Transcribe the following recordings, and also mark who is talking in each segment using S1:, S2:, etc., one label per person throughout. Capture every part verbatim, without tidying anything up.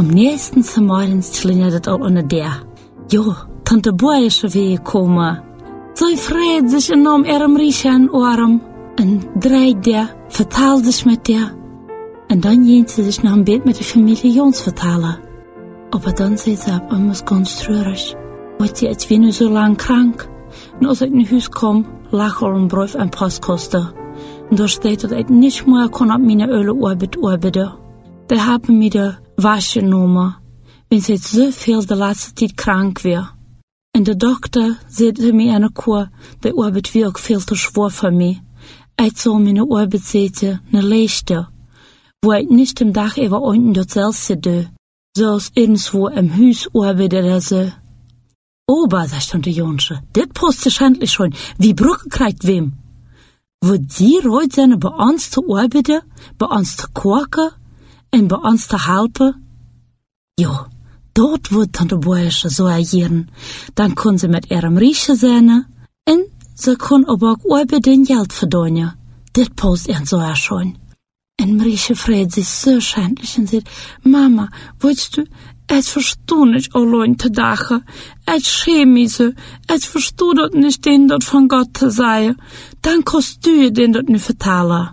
S1: Om nästen zum morgens slingert het al onder der. Jo, tante Boy is er weer gekomen. Zij vreet zich enorm erm Riesje aan oorem. En draait der, vertaalt zich met der. En dan ging ze zich nog een beetje met de familie Jons vertalen. Aber dan zei ze op immers ganz treurig. Want je, ik ben nu zo lang krank. En als ik naar huis kom, lag al een brief en postkosten. En daar staat dat ik niet meer kon op mijn oude arbeid arbeiden. Die hebben me de was genomen. Wenn ze zoveel de laatste tijd krank weer. En de dokter zei me aan een koer, de arbeid weer ook veel te zwaar voor mij. Ik zou mijn arbeid zetten, een leegte. Wo ik niet de dag even unten datzelfde doe. Zoals irgendwo im huis arbeiden er zo. Ober, sagt der Jonsche, dit post schändlich schon, wie Brücke kriegt wem? Wird sie reut seine bei uns zu arbeiten, bei uns zu kochen und bei uns zu helfen? Jo, dort wird Tante Boyesche so agieren. Dann kann sie mit ihrem Riechen sein und sie kann aber auch arbeiten Geld verdienen. Dit post er so schon. Und Marieche freut sich so schändlich und sagt, Mama, willst du, ich verstehe nicht allein zu dagen. Ich schäme mich so. Ich verstehe dort nicht, den dort von Gott zu sein. Dann kannst du den dort nicht vertellen.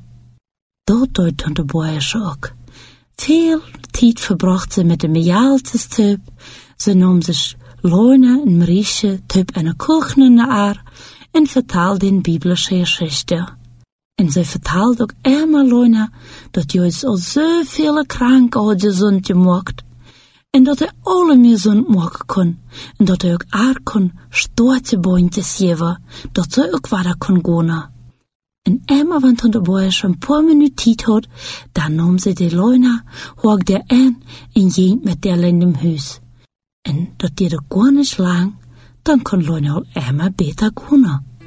S1: Dort deut Tante Boyesche auch. Viel Zeit verbracht sie mit dem Jaltes Typ. Sie nahm sich Leune und Marieche Typ eine Kuchen in der Aar und vertelde den biblische Geschichte. En zij vertelde ook einmal Leune, dat juist al zoveel kranken had gezond gemaakt. En dat hij alle meer gezond maken kon. En dat hij ook haar kon stoute boontjes geven, dat zij ook verder kon gaan. En einmal, want Tante Boy schon een paar minuten tijd had, dan nam ze de Leune, hoog der aan en ging met der in dem huis. En dat deed ook gar niet lang, dan kon Leune al einmal beter gaan.